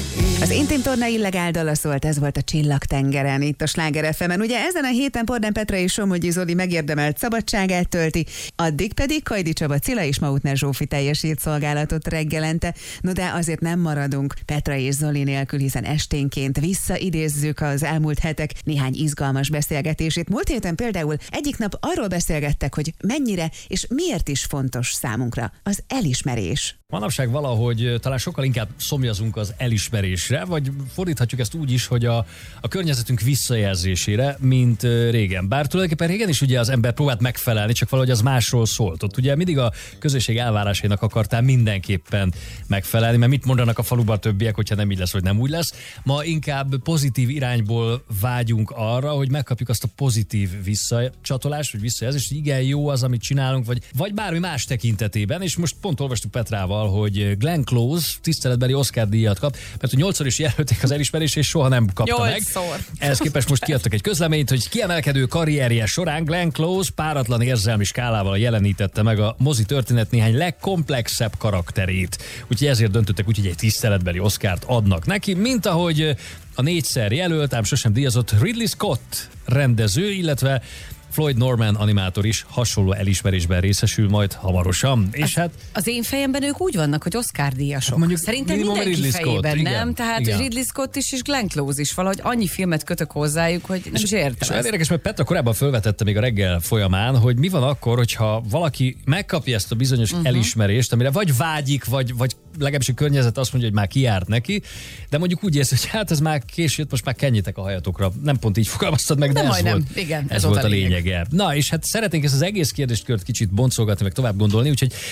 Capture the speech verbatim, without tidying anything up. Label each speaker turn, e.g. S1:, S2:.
S1: Az Intim Torna illegál dala szólt, ez volt a Csillagtengeren, itt a Sláger ef emen. Ugye ezen a héten Pordán Petra és Somogyi Zoli megérdemelt szabadságát tölti, addig pedig Kajdi Csaba Cilla és Mautner Zsófi teljesít szolgálatot reggelente. No de azért nem maradunk Petra és Zoli nélkül, hiszen esténként visszaidézzük az elmúlt hetek néhány izgalmas beszélgetését. Múlt héten például egyik nap arról beszélgettek, hogy mennyire és miért is fontos számunkra az elismerés.
S2: Manapság valahogy talán sokkal inkább szomjazunk az elismerésre, vagy fordíthatjuk ezt úgy is, hogy a, a környezetünk visszajelzésére, mint régen. Bár tulajdonképpen régen is ugye az ember próbált megfelelni, csak valahogy az másról szólt. Ott ugye mindig a közösség elvárásainak akartál mindenképpen megfelelni, mert mit mondanak a faluban többiek, hogyha nem így lesz, vagy nem úgy lesz. Ma inkább pozitív irányból vágyunk arra, hogy megkapjuk azt a pozitív visszacsatolást, vagy visszajelzést, hogy igen, jó az, amit csinálunk, vagy, vagy bármi más tekintetében, és most pont olvastuk Petrával, hogy Glenn Close tiszteletbeli Oscar-díjat kap, mert nyolcszor is jelölték az elismerést, és soha nem kapta meg. Ehhez képest most kiadtak egy közleményt, hogy kiemelkedő karrierje során Glenn Close páratlan érzelmi skálával jelenítette meg a mozi történet néhány legkomplexebb karakterét. Úgyhogy ezért döntöttek úgy, hogy egy tiszteletbeli Oscart adnak neki, mint ahogy a négyszer jelölt, ám sosem díjazott Ridley Scott rendező, illetve Floyd Norman animátor is hasonló elismerésben részesül majd hamarosan. És
S3: az,
S2: hát
S3: az én fejemben ők úgy vannak, hogy Oscar-díjasok.
S2: Mondjuk
S3: szerintem mindenki
S2: Ridley
S3: fejében,
S2: Scott,
S3: nem?
S2: igen,
S3: Tehát
S2: igen.
S3: Ridley Scott is és Glenn Close is valahogy annyi filmet kötök hozzájuk, hogy nem is értem.
S2: És olyan érdekes, mert Petra korábban felvetette még a reggel folyamán, hogy mi van akkor, hogyha valaki megkapja ezt a bizonyos uh-huh. elismerést, amire vagy vágyik, vagy, vagy legalábbis a környezet azt mondja, hogy már kijárt neki, de mondjuk úgy érzi, hogy hát ez már később, most már kenjétek a hajatokra. Nem pont így fogalmaztad meg, de, de ez, volt,
S3: igen,
S2: ez, ez volt a lényege. Na, és hát szeretnénk ezt az egész kérdéskört kicsit boncolgatni, meg tovább gondolni, úgyhogy